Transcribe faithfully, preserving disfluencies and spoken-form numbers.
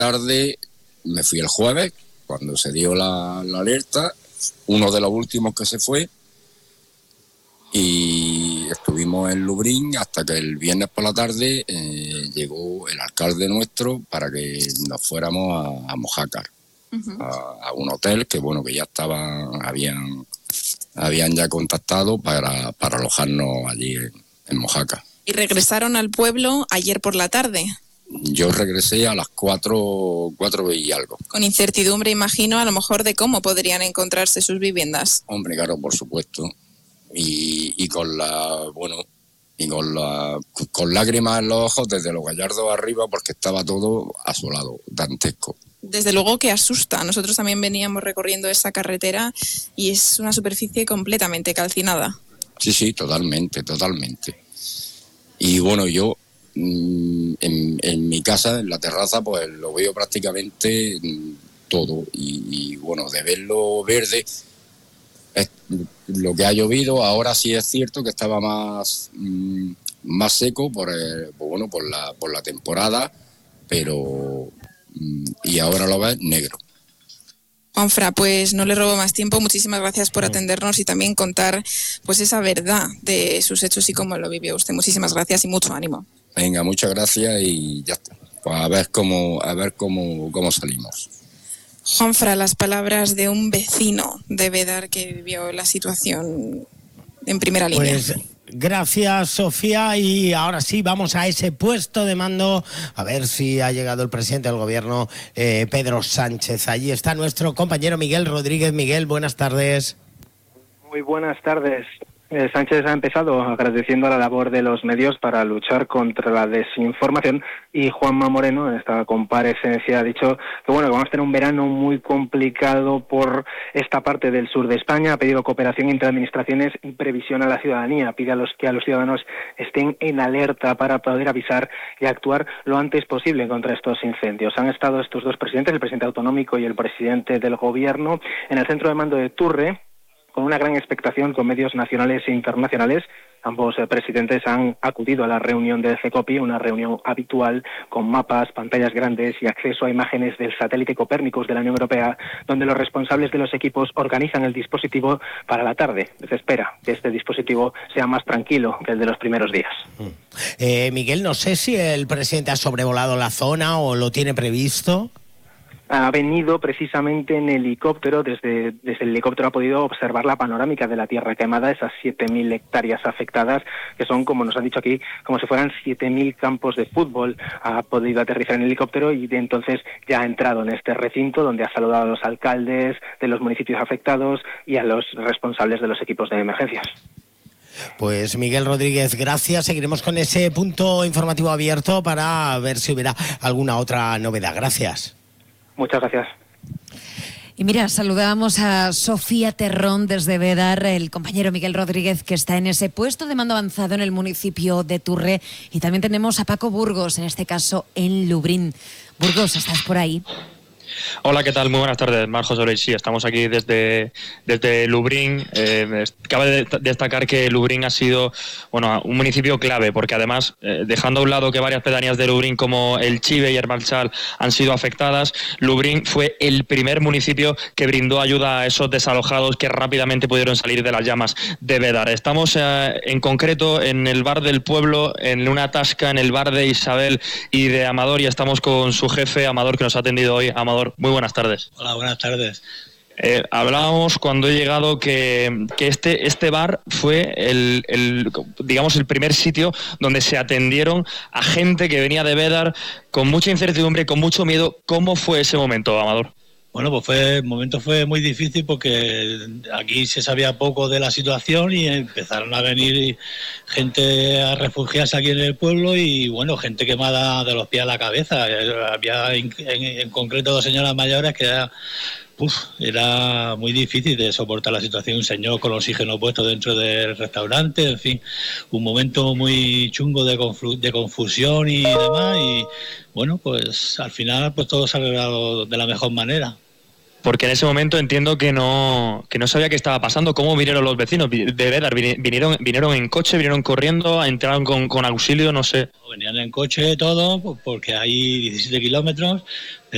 tarde me fui el jueves, cuando se dio la, la alerta, uno de los últimos que se fue, y estuvimos en Lublin hasta que el viernes por la tarde eh, llegó el alcalde nuestro para que nos fuéramos a, a Mojácar, uh-huh. a, a un hotel que bueno que ya estaban, habían, habían ya contactado para, para alojarnos allí en, en Mojácar. ¿Y regresaron al pueblo ayer por la tarde? Yo regresé a las cuatro, cuatro y algo. Con incertidumbre, imagino, a lo mejor de cómo podrían encontrarse sus viviendas. Hombre, claro, por supuesto. Y, y con la, bueno, y con la, con lágrimas en los ojos desde los Gallardos arriba, porque estaba todo asolado, dantesco. Desde luego que asusta. Nosotros también veníamos recorriendo esa carretera y es una superficie completamente calcinada. Sí, sí, totalmente, totalmente. Y bueno, yo en, en mi casa, en la terraza, pues lo veo prácticamente todo. Y, y bueno, de verlo verde, es lo que ha llovido. Ahora sí es cierto que estaba más, más seco por, el, bueno, por, la, por la temporada, pero y ahora lo ves negro. Juanfra, pues no le robo más tiempo. Muchísimas gracias por atendernos y también contar pues esa verdad de sus hechos y cómo lo vivió usted. Muchísimas gracias y mucho ánimo. Venga, muchas gracias y ya está. Pues a ver cómo, a ver cómo, cómo salimos. Juanfra, las palabras de un vecino de Bédar que vivió la situación en primera línea. Pues gracias, Sofía, y ahora sí vamos a ese puesto de mando a ver si ha llegado el presidente del gobierno, eh, Pedro Sánchez. Allí está nuestro compañero Miguel Rodríguez. Miguel, buenas tardes. Muy buenas tardes. Eh, Sánchez ha empezado agradeciendo la labor de los medios para luchar contra la desinformación y Juanma Moreno en esta comparecencia ha dicho que bueno que vamos a tener un verano muy complicado por esta parte del sur de España. Ha pedido cooperación entre administraciones y previsión a la ciudadanía. Pide a los que a los ciudadanos estén en alerta para poder avisar y actuar lo antes posible contra estos incendios. Han estado estos dos presidentes, el presidente autonómico y el presidente del gobierno, en el centro de mando de Turre, con una gran expectación con medios nacionales e internacionales. Ambos eh, presidentes han acudido a la reunión del CECOPI, una reunión habitual con mapas, pantallas grandes y acceso a imágenes del satélite Copérnicus de la Unión Europea, donde los responsables de los equipos organizan el dispositivo para la tarde. Se espera que este dispositivo sea más tranquilo que el de los primeros días. Eh, Miguel, no sé si el presidente ha sobrevolado la zona o lo tiene previsto. Ha venido precisamente en helicóptero, desde, desde el helicóptero ha podido observar la panorámica de la tierra quemada, esas siete mil hectáreas afectadas, que son, como nos han dicho aquí, como si fueran siete mil campos de fútbol. Ha podido aterrizar en helicóptero y de entonces ya ha entrado en este recinto, donde ha saludado a los alcaldes de los municipios afectados y a los responsables de los equipos de emergencias. Pues Miguel Rodríguez, gracias. Seguiremos con ese punto informativo abierto para ver si hubiera alguna otra novedad. Gracias. Muchas gracias. Y mira, saludábamos a Sofía Terrón desde Bédar, el compañero Miguel Rodríguez que está en ese puesto de mando avanzado en el municipio de Turre, y también tenemos a Paco Burgos, en este caso en Lublin. Burgos, ¿estás por ahí? Hola, ¿qué tal? Muy buenas tardes, Marjo Soler. Sí, estamos aquí desde, desde Lublin. Eh, cabe de destacar que Lublin ha sido bueno, un municipio clave, porque además, eh, dejando a un lado que varias pedanías de Lublin como el Chive y el Marchal han sido afectadas, Lublin fue el primer municipio que brindó ayuda a esos desalojados que rápidamente pudieron salir de las llamas de Bédar. Estamos eh, en concreto en el bar del pueblo, en una tasca en el bar de Isabel y de Amador, y estamos con su jefe, Amador, que nos ha atendido hoy. Amador, muy buenas tardes. Hola, buenas tardes. Eh, hablábamos cuando he llegado que, que este, este bar fue el, el, digamos, el primer sitio donde se atendieron a gente que venía de Bédar con mucha incertidumbre, con mucho miedo. ¿Cómo fue ese momento, Amador? Bueno, pues fue, el momento fue muy difícil porque aquí se sabía poco de la situación y empezaron a venir gente a refugiarse aquí en el pueblo y, bueno, gente quemada de los pies a la cabeza. Había en, en, en concreto dos señoras mayores que era, uf, era muy difícil de soportar la situación. Un señor con oxígeno puesto dentro del restaurante, en fin, un momento muy chungo de, confu- de confusión y demás. Y, bueno, pues al final pues todo se ha arreglado de la mejor manera. Porque en ese momento entiendo que no que no sabía qué estaba pasando. ¿Cómo vinieron los vecinos de Bédar? ¿Vinieron, vinieron en coche, vinieron corriendo, entraron con, con auxilio? No sé. Venían en coche todo, porque hay diecisiete kilómetros.